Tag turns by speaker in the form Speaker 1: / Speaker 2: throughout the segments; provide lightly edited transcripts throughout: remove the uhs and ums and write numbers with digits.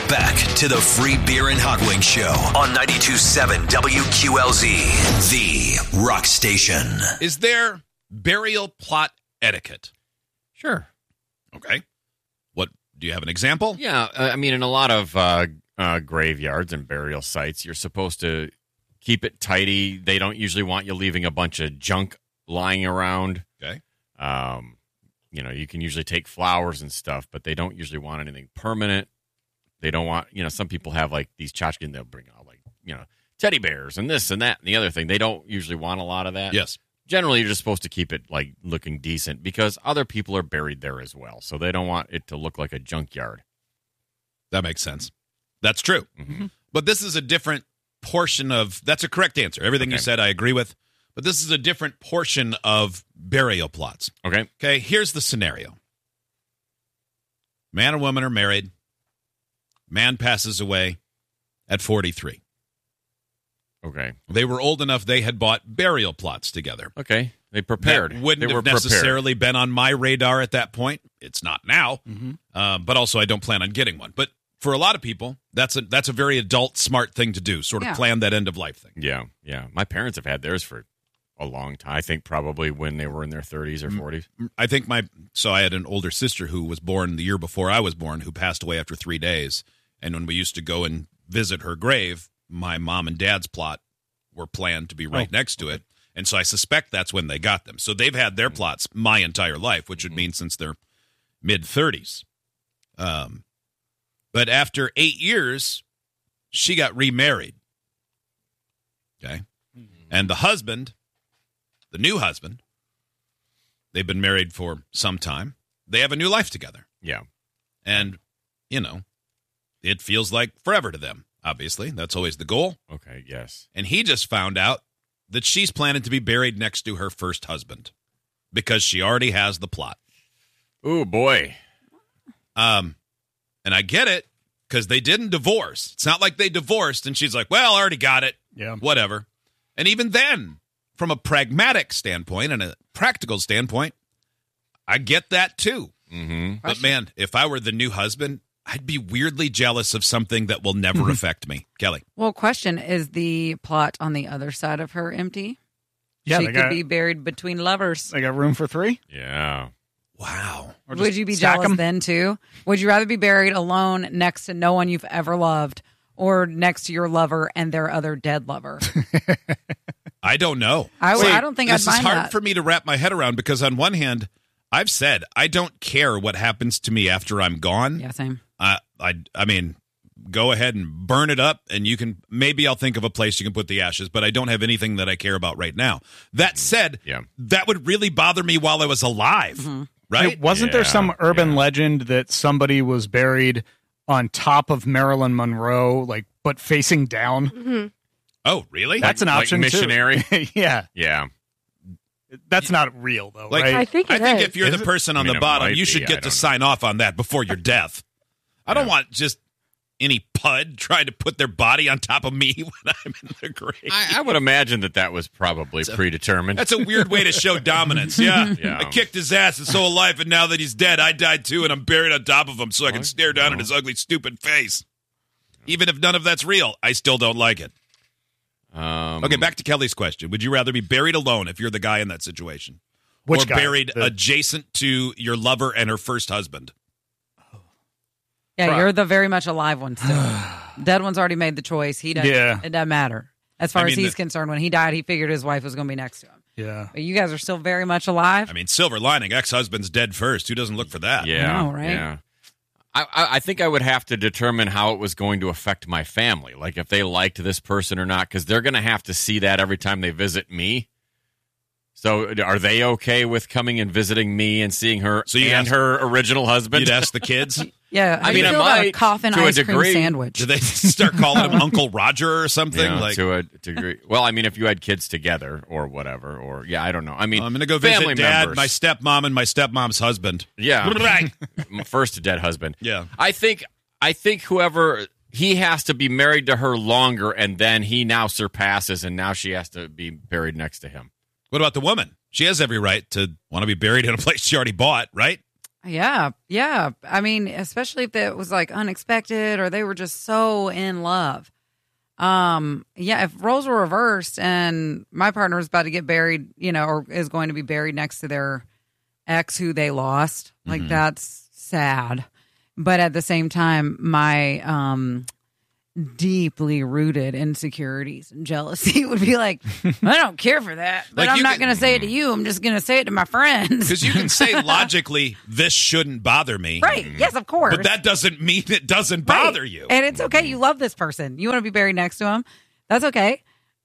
Speaker 1: Back to the Free Beer and Hot Wings Show on 92.7 WQLZ, the rock station.
Speaker 2: Is there burial plot etiquette?
Speaker 3: Sure.
Speaker 2: Okay. What, do you have an example?
Speaker 3: Yeah, I mean, in a lot of graveyards and burial sites, you're supposed to keep it tidy. They don't usually want you leaving a bunch of junk lying around.
Speaker 2: Okay.
Speaker 3: You can usually take flowers and stuff, but they don't usually want anything permanent. They don't want, some people have like these tchotchkes, and they'll bring out teddy bears and this and that and the other thing. They don't usually want a lot of that.
Speaker 2: Yes.
Speaker 3: Generally, you're just supposed to keep it like looking decent because other people are buried there as well. So they don't want it to look like a junkyard.
Speaker 2: That makes sense. That's true.
Speaker 3: Mm-hmm.
Speaker 2: But this is a different portion of, that's a correct answer. Everything you said, I agree with. But this is a different portion of burial plots.
Speaker 3: Okay.
Speaker 2: Okay, here's the scenario. Man and woman are married. Man passes away at 43.
Speaker 3: Okay.
Speaker 2: They were old enough they had bought burial plots together.
Speaker 3: Okay. They prepared.
Speaker 2: That wouldn't
Speaker 3: they
Speaker 2: have
Speaker 3: were
Speaker 2: necessarily been on my radar at that point. It's not now. But also I don't plan on getting one. But for a lot of people, that's a very adult, smart thing to do, sort of plan that end-of-life thing.
Speaker 3: Yeah, yeah. My parents have had theirs for a long time. I think probably when they were in their 30s or 40s.
Speaker 2: I think so I had an older sister who was born the year before I was born, who passed away after 3 days. And when we used to go and visit her grave, my mom and dad's plot were planned to be right next to it. And so I suspect that's when they got them. So they've had their plots my entire life, which would mean since their mid-30s. But after 8 years, she got remarried. Okay? And the husband, the new husband, they've been married for some time. They have a new life together.
Speaker 3: Yeah.
Speaker 2: And, it feels like forever to them, obviously. That's always the goal.
Speaker 3: Okay, yes.
Speaker 2: And he just found out that she's planning to be buried next to her first husband because she already has the plot.
Speaker 3: Ooh, boy.
Speaker 2: And I get it because they didn't divorce. It's not like they divorced and she's like, well, I already got it.
Speaker 4: Yeah.
Speaker 2: Whatever. And even then, from a pragmatic standpoint and a practical standpoint, I get that too.
Speaker 3: Mm-hmm.
Speaker 2: But man, if I were the new husband, I'd be weirdly jealous of something that will never affect me. Kelly.
Speaker 5: Well, question, is the plot on the other side of her empty?
Speaker 4: Yeah,
Speaker 5: she could be buried between lovers.
Speaker 4: They got room for 3?
Speaker 3: Yeah.
Speaker 2: Wow.
Speaker 5: Would you be jealous then, too? Would you rather be buried alone next to no one you've ever loved or next to your lover and their other dead lover?
Speaker 2: I don't know.
Speaker 5: I don't think I'd mind that.
Speaker 2: This is hard for me to wrap my head around because on one hand, I've said I don't care what happens to me after I'm gone.
Speaker 5: Yeah, same.
Speaker 2: I mean, go ahead and burn it up, and maybe I'll think of a place you can put the ashes, but I don't have anything that I care about right now. That said, that would really bother me while I was alive, right?
Speaker 4: Wasn't there some urban legend that somebody was buried on top of Marilyn Monroe, but facing down?
Speaker 2: Oh, really?
Speaker 4: That's an option,
Speaker 3: like missionary?
Speaker 4: too. Yeah.
Speaker 3: Yeah.
Speaker 4: That's not real, though, right?
Speaker 6: I think
Speaker 2: if you're the person on the bottom, you should
Speaker 3: I
Speaker 2: get to
Speaker 3: don't
Speaker 2: sign off on that before your death. I don't want just any pud trying to put their body on top of me when I'm in the grave.
Speaker 3: I would imagine that was probably predetermined.
Speaker 2: That's a weird way to show dominance. Yeah.
Speaker 3: Yeah.
Speaker 2: I kicked his ass his whole life, and now that he's dead, I died too, and I'm buried on top of him so I can stare down at his ugly, stupid face. Even if none of that's real, I still don't like it. Okay, back to Kelly's question. Would you rather be buried alone if you're the guy in that situation?
Speaker 4: Which
Speaker 2: or
Speaker 4: guy?
Speaker 2: Buried adjacent to your lover and her first husband?
Speaker 5: Yeah, you're the very much alive one still. Dead one's already made the choice. He doesn't.
Speaker 4: Yeah.
Speaker 5: It doesn't matter. As far as he's concerned, when he died, he figured his wife was going to be next to him.
Speaker 4: Yeah.
Speaker 5: But you guys are still very much alive.
Speaker 2: I mean, silver lining, ex-husband's dead first. Who doesn't look for that?
Speaker 3: Yeah.
Speaker 5: I know, right?
Speaker 3: Yeah. I think I would have to determine how it was going to affect my family, like if they liked this person or not, because they're going to have to see that every time they visit me. So are they okay with coming and visiting me and seeing her her original husband?
Speaker 2: You'd ask the kids?
Speaker 5: Yeah,
Speaker 3: I mean,
Speaker 5: feel
Speaker 3: I
Speaker 5: about a
Speaker 3: might,
Speaker 5: coffin
Speaker 3: to a
Speaker 5: ice cream
Speaker 3: degree.
Speaker 5: sandwich.
Speaker 2: Do they start calling him Uncle Roger or something?
Speaker 3: Yeah, to a degree. Well, I mean, if you had kids together or whatever, or I don't know. I mean,
Speaker 2: I'm going to go
Speaker 3: family
Speaker 2: visit Dad,
Speaker 3: members.
Speaker 2: my stepmom, and my stepmom's husband.
Speaker 3: Yeah,
Speaker 2: Right.
Speaker 3: First dead husband.
Speaker 2: Yeah,
Speaker 3: I think whoever he has to be married to her longer, and then he now surpasses, and now she has to be buried next to him.
Speaker 2: What about the woman? She has every right to want to be buried in a place she already bought, right?
Speaker 5: Yeah. I mean, especially if it was like unexpected or they were just so in love. If roles were reversed and my partner is about to get buried, or is going to be buried next to their ex who they lost, like that's sad. But at the same time, my deeply rooted insecurities and jealousy would be like, I don't care for that, but I'm not going to say it to you. I'm just going to say it to my friends.
Speaker 2: Because you can say logically, this shouldn't bother me.
Speaker 5: Right. Yes, of course.
Speaker 2: But that doesn't mean it doesn't bother you.
Speaker 5: And it's okay. You love this person. You want to be buried next to him. That's okay.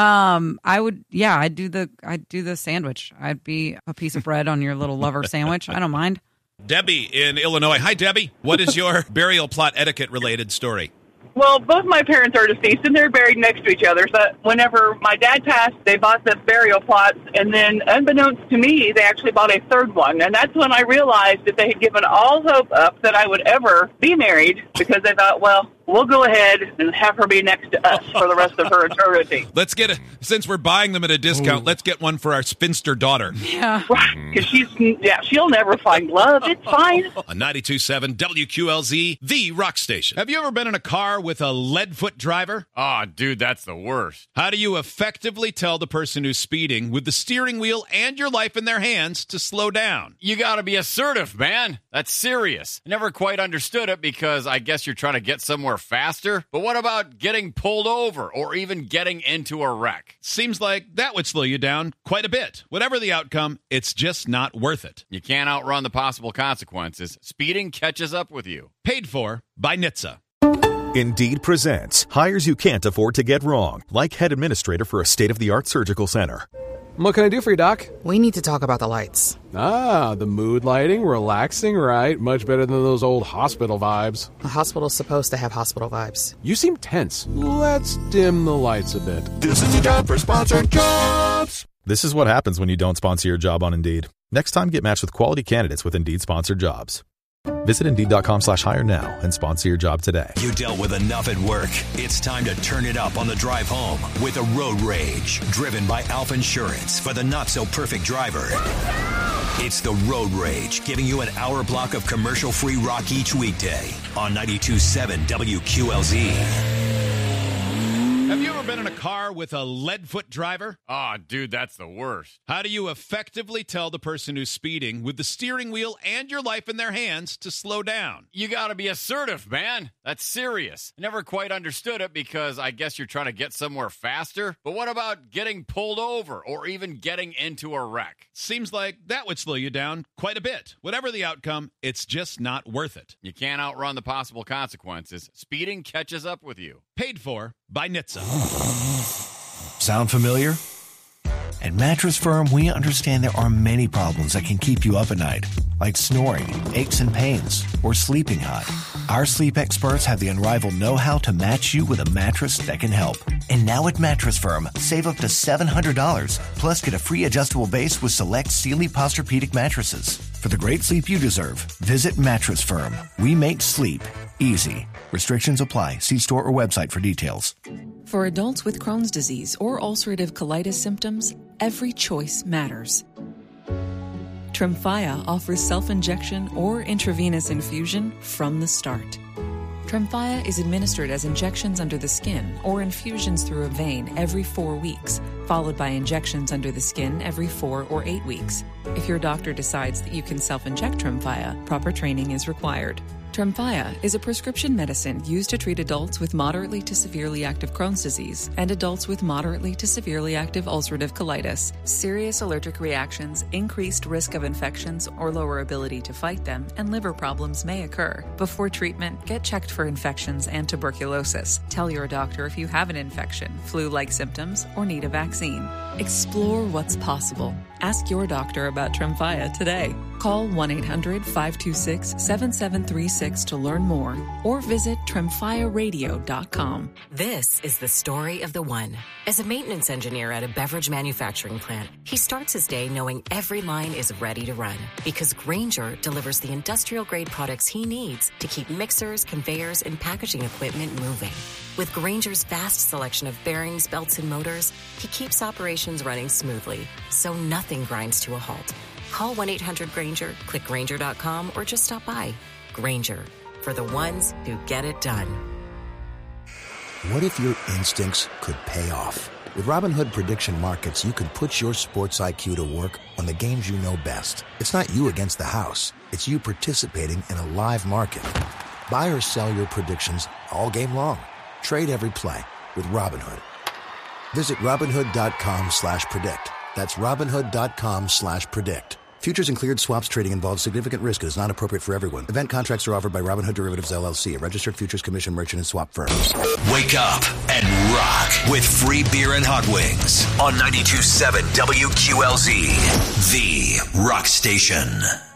Speaker 5: I'd do the sandwich. I'd be a piece of bread on your little lover sandwich. I don't mind.
Speaker 2: Debbie in Illinois. Hi, Debbie. What is your burial plot etiquette related story?
Speaker 6: Well, both my parents are deceased, and they're buried next to each other. So whenever my dad passed, they bought the burial plots, and then unbeknownst to me, they actually bought a third one. And that's when I realized that they had given all hope up that I would ever be married, because they thought, well, we'll go ahead and have her be next to us for the rest of her eternity.
Speaker 2: Let's get since we're buying them at a discount, let's get one for our spinster daughter.
Speaker 5: Yeah.
Speaker 6: Right, because she'll never find love. It's fine.
Speaker 2: On 92.7 WQLZ, the rock station. Have you ever been in a car with a lead-foot driver?
Speaker 3: Oh, dude, that's the worst.
Speaker 2: How do you effectively tell the person who's speeding with the steering wheel and your life in their hands to slow down?
Speaker 3: You got to be assertive, man. That's serious. I never quite understood it because I guess you're trying to get somewhere faster. But what about getting pulled over or even getting into a wreck?
Speaker 2: Seems like that would slow you down quite a bit. Whatever the outcome, it's just not worth it.
Speaker 3: You can't outrun the possible consequences. Speeding catches up with you.
Speaker 2: Paid for by NHTSA.
Speaker 7: Indeed presents hires you can't afford to get wrong, like head administrator for a state-of-the-art surgical center.
Speaker 8: What can I do for you, Doc?
Speaker 9: We need to talk about the lights.
Speaker 8: Ah, the mood lighting, relaxing, right? Much better than those old hospital vibes.
Speaker 9: A hospital's supposed to have hospital vibes.
Speaker 8: You seem tense. Let's dim the lights a bit.
Speaker 7: This is the job for sponsored jobs. This is what happens when you don't sponsor your job on Indeed. Next time, get matched with quality candidates with Indeed sponsored jobs. Visit Indeed.com/hire now and sponsor your job today.
Speaker 1: You dealt with enough at work. It's time to turn it up on the drive home with a road rage. Driven by Alf Insurance for the not-so-perfect driver. It's the Road Rage, giving you an hour block of commercial-free rock each weekday on 92.7 WQLZ.
Speaker 2: Have you ever been in a car with a lead-foot driver?
Speaker 3: Oh, dude, that's the worst.
Speaker 2: How do you effectively tell the person who's speeding with the steering wheel and your life in their hands to slow down?
Speaker 3: You got to be assertive, man. That's serious. I never quite understood it because I guess you're trying to get somewhere faster. But what about getting pulled over or even getting into a wreck?
Speaker 2: Seems like that would slow you down quite a bit. Whatever the outcome, it's just not worth it.
Speaker 3: You can't outrun the possible consequences. Speeding catches up with you.
Speaker 2: Paid for by NHTSA.
Speaker 10: Sound familiar? At Mattress Firm, we understand there are many problems that can keep you up at night, like snoring, aches and pains, or sleeping hot. Our sleep experts have the unrivaled know-how to match you with a mattress that can help. And now at Mattress Firm, save up to $700, plus get a free adjustable base with select Sealy Posturepedic mattresses. For the great sleep you deserve, visit Mattress Firm. We make sleep easy. Restrictions apply. See store or website for details.
Speaker 11: For adults with Crohn's disease or ulcerative colitis symptoms, every choice matters. Tremfya offers self-injection or intravenous infusion from the start. Tremfya is administered as injections under the skin or infusions through a vein every 4 weeks, followed by injections under the skin every 4 or 8 weeks. If your doctor decides that you can self-inject Tremfya, proper training is required. Tremfya is a prescription medicine used to treat adults with moderately to severely active Crohn's disease and adults with moderately to severely active ulcerative colitis. Serious allergic reactions, increased risk of infections or lower ability to fight them, and liver problems may occur. Before treatment, get checked for infections and tuberculosis. Tell your doctor if you have an infection, flu-like symptoms, or need a vaccine. Explore what's possible. Ask your doctor about Tremfya today. Call 1-800-526-7736 to learn more or visit tremfyaradio.com.
Speaker 12: This is the story of the one. As a maintenance engineer at a beverage manufacturing plant, he starts his day knowing every line is ready to run because Grainger delivers the industrial-grade products he needs to keep mixers, conveyors, and packaging equipment moving. With Grainger's vast selection of bearings, belts, and motors, he keeps operations running smoothly, so nothing grinds to a halt. Call 1-800-GRANGER, click Grainger.com, or just stop by. Grainger, for the ones who get it done.
Speaker 13: What if your instincts could pay off? With Robinhood Prediction Markets, you could put your sports IQ to work on the games you know best. It's not you against the house. It's you participating in a live market. Buy or sell your predictions all game long. Trade every play with Robinhood. Visit Robinhood.com/predict. That's Robinhood.com/predict. Futures and cleared swaps trading involves significant risk and is not appropriate for everyone. Event contracts are offered by Robinhood Derivatives LLC, a registered futures commission merchant and swap firm.
Speaker 1: Wake up and rock with free beer and hot wings on 92.7 WQLZ, the rock station.